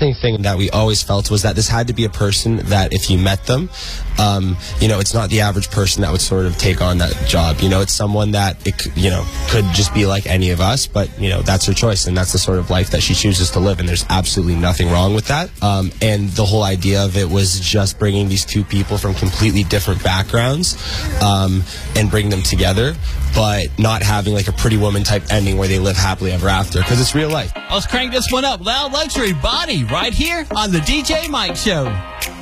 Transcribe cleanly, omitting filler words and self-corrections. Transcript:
interesting thing that we always felt was that this had to be a person that if you met them, you know, it's not the average person that would sort of take on that job. You know, it's someone that, you know, could just be like any of us, but, you know, that's her choice, and that's the sort of life that she chooses to live, and there's absolutely nothing wrong with that. And the whole idea of it was just bringing these two people from completely different backgrounds and bring them together, but not having like a Pretty Woman type ending where they live happily ever after, because it's real life. Let's crank this one up. Loud Luxury Body right here on the DJ Mike Show.